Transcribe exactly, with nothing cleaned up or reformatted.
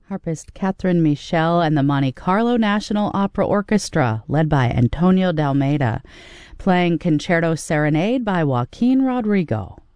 Harpist Catherine Michel and the Monte Carlo National Opera Orchestra, led by Antonio de Almeida, playing Concerto Serenade by Joaquin Rodrigo.